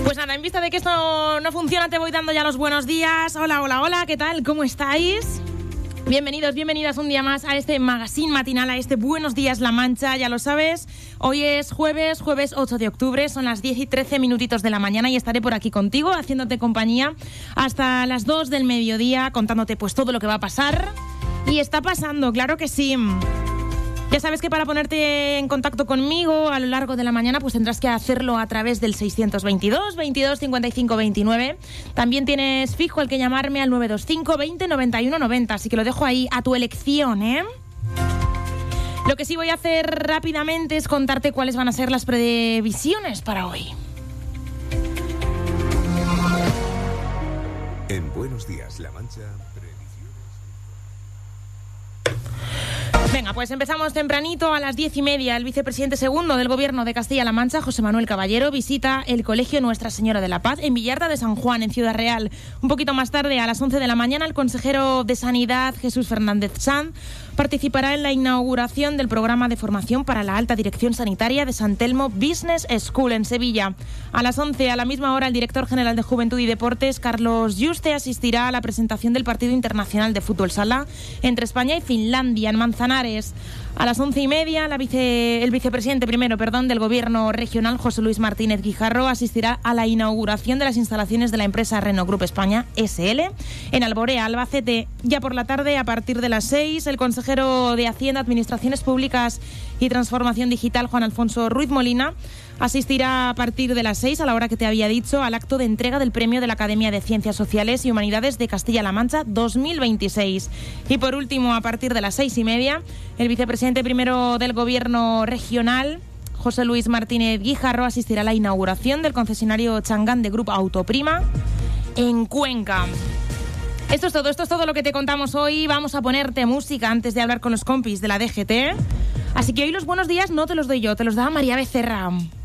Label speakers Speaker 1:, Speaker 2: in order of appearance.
Speaker 1: Pues nada, en vista de que esto no funciona, te voy dando ya los buenos días. Hola, hola, hola, ¿qué tal? ¿Cómo estáis? Bienvenidos, bienvenidas un día más a este magazine matinal, a este Buenos Días La Mancha, ya lo sabes. Hoy es jueves 8 de octubre, son las 10 y 13 minutitos de la mañana y estaré por aquí contigo, haciéndote compañía hasta las 2 del mediodía, contándote pues todo lo que va a pasar. Y está pasando, claro que sí. Ya sabes que para ponerte en contacto conmigo a lo largo de la mañana pues tendrás que hacerlo a través del 622 22 55 29. También tienes fijo el que llamarme al 925 20 91 90, así que lo dejo ahí a tu elección, ¿eh? Lo que sí voy a hacer rápidamente es contarte cuáles van a ser las previsiones para hoy.
Speaker 2: En Buenos Días La Mancha,
Speaker 1: Venga, pues empezamos tempranito a las 10:30. El vicepresidente segundo del Gobierno de Castilla-La Mancha, José Manuel Caballero, visita el Colegio Nuestra Señora de la Paz en Villarda de San Juan, en Ciudad Real. Un poquito más tarde, a las 11 de la mañana, el consejero de Sanidad, Jesús Fernández Sanz, participará en la inauguración del programa de formación para la alta dirección sanitaria de San Telmo Business School en Sevilla. A las 11, a la misma hora, el director general de Juventud y Deportes, Carlos Yuste, asistirá a la presentación del partido internacional de fútbol sala entre España y Finlandia en Manzanares. A las 11:30, el vicepresidente del Gobierno regional, José Luis Martínez Guijarro, asistirá a la inauguración de las instalaciones de la empresa Renault Group España SL en Alborea, Albacete. Ya por la tarde, a partir de las 6, el consejero de Hacienda, Administraciones Públicas y Transformación Digital, Juan Alfonso Ruiz Molina, asistirá a partir de las 6, a la hora que te había dicho, al acto de entrega del premio de la Academia de Ciencias Sociales y Humanidades de Castilla-La Mancha 2026. Y por último, a partir de las 6:30, el vicepresidente primero del Gobierno regional, José Luis Martínez Guijarro, asistirá a la inauguración del concesionario Changán de Grupo Autoprima en Cuenca. Esto es todo lo que te contamos hoy. Vamos a ponerte música antes de hablar con los compis de la DGT. Así que hoy los buenos días no te los doy yo, te los da María Becerra.